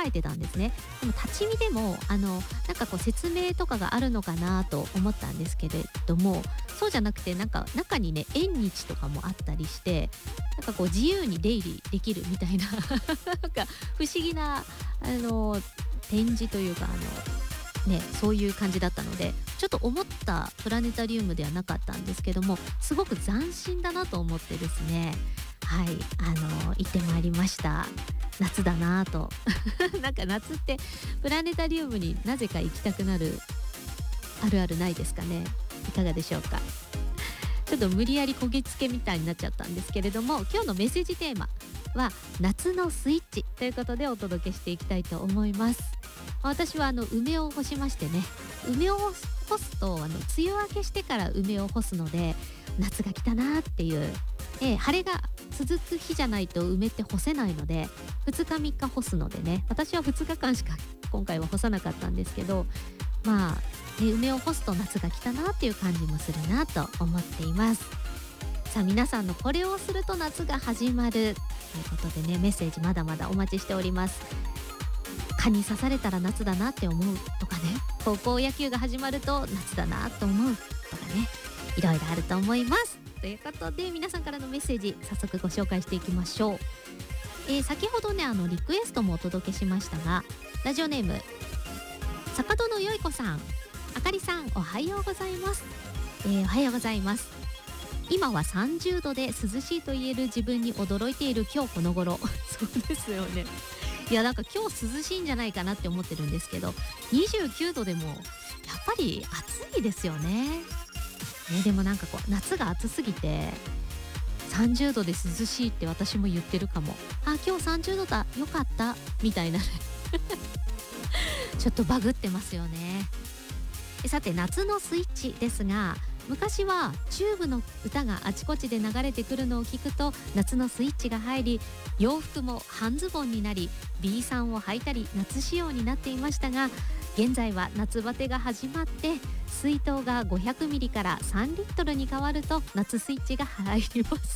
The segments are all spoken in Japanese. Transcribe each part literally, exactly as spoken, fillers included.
えてたんですね。でも立ち見でもあのなんかこう説明とかがあるのかなと思ったんですけれども、そうじゃなくてなんか中にね縁日とかもあったりして、なんかこう自由に出入りできるみたいななんか不思議なあの展示というか、あのね、そういう感じだったので、ちょっと思ったプラネタリウムではなかったんですけども、すごく斬新だなと思ってですね、はい、あの行ってまいりました。夏だなとなんか夏ってプラネタリウムになぜか行きたくなるあるあるないですかね。いかがでしょうか。ちょっと無理やりこぎつけみたいになっちゃったんですけれども、今日のメッセージテーマは夏のスイッチということでお届けしていきたいと思います。私はあの梅を干しましてね、梅を干すとあの梅雨明けしてから梅を干すので、夏が来たなっていう、えー、晴れが続く日じゃないと梅って干せないので、ふつかみっか干すのでね、私はふつかかんしか今回は干さなかったんですけど、まあ、ね、梅を干すと夏が来たなっていう感じもするなと思っています。さあ皆さんのこれをすると夏が始まるということでね、メッセージまだまだお待ちしております。蚊に刺されたら夏だなって思うとかね、高校野球が始まると夏だなと思うとかね、いろいろあると思います。ということで皆さんからのメッセージ早速ご紹介していきましょう。えー、先ほどねあのリクエストもお届けしましたが、ラジオネーム坂戸のよいこさん、あかりさんおはようございます。えー、おはようございます。今はさんじゅうどで涼しいと言える自分に驚いている今日この頃そうですよね。いやなんか今日涼しいんじゃないかなって思ってるんですけど、にじゅうきゅうどでもやっぱり暑いですよね。ね、でもなんかこう夏が暑すぎてさんじゅうどで涼しいって私も言ってるかも。あ、今日さんじゅうどだよかったみたいなちょっとバグってますよね。さて夏のスイッチですが、昔はチューブの歌があちこちで流れてくるのを聞くと夏のスイッチが入り、洋服も半ズボンになり ビー さんを履いたり夏仕様になっていましたが、現在は夏バテが始まって水筒がごひゃくミリからさんリットルに変わると夏スイッチが入ります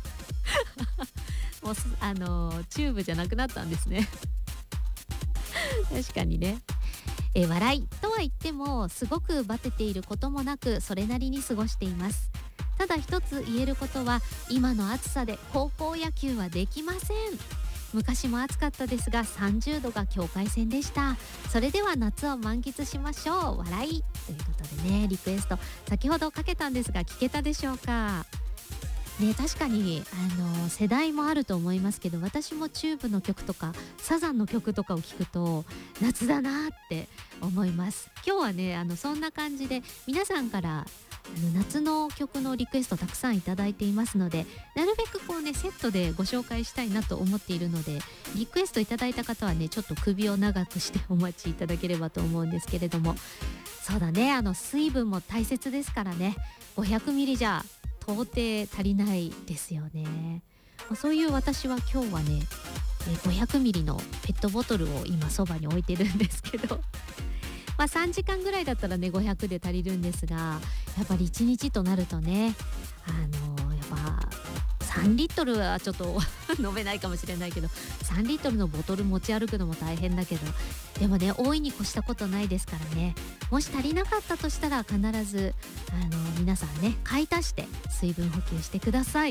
もうあのー、チューブじゃなくなったんですね確かにね。え笑いとは言ってもすごくバテていることもなく、それなりに過ごしています。ただ一つ言えることは、今の暑さで高校野球はできません。昔も暑かったですがさんじゅうどが境界線でした。それでは夏を満喫しましょう。笑いということでね、リクエスト先ほどかけたんですが聞けたでしょうかね。確かにあの世代もあると思いますけど、私もチューブの曲とかサザンの曲とかを聞くと夏だなって思います。今日はねあのそんな感じで皆さんからあの夏の曲のリクエストたくさんいただいていますので、なるべくこうねセットでご紹介したいなと思っているので、リクエストいただいた方はねちょっと首を長くしてお待ちいただければと思うんですけれども、そうだね、あの水分も大切ですからね。ごひゃくミリじゃ到底足りないですよね。そういう私は今日はねごひゃくミリのペットボトルを今そばに置いてるんですけどまあさんじかんぐらいだったらねごひゃくで足りるんですが、やっぱりいちにちとなるとね、あのやっぱさんリットルはちょっと飲めないかもしれないけど、さんリットルのボトル持ち歩くのも大変だけど、でもね大いに越したことないですからね。もし足りなかったとしたら必ずあの皆さんね買い足して水分補給してください。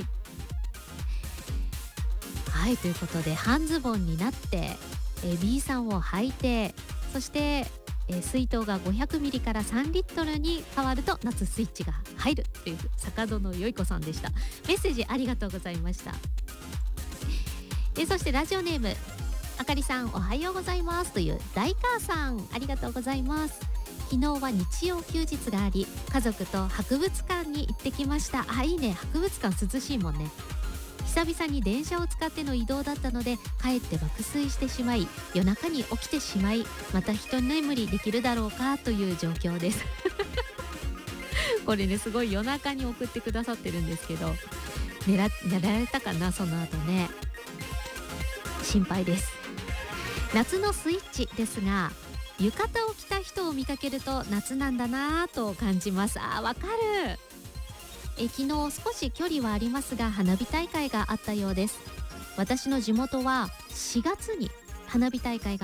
はい、ということで半ズボンになってえ ビー さんを履いて、そしてえ水筒がごひゃくミリからさんリットルに変わると夏スイッチが入るという坂戸のよいこさんでした。メッセージありがとうございました。えそしてラジオネームあかりさんおはようございますという大母さん、ありがとうございます。昨日は日曜休日があり、家族と博物館に行ってきました。あ、いいね、博物館涼しいもんね。久々に電車を使っての移動だったので帰って爆睡してしまい、夜中に起きてしまい、また一眠りできるだろうかという状況ですこれねすごい夜中に送ってくださってるんですけど、寝ら、寝られたかなその後ね、心配です。夏のスイッチですが、浴衣を着た人を見かけると夏なんだなぁと感じます。あー、わかる。え昨日少し距離はありますが花火大会があったようです。私の地元はしがつに花火大会が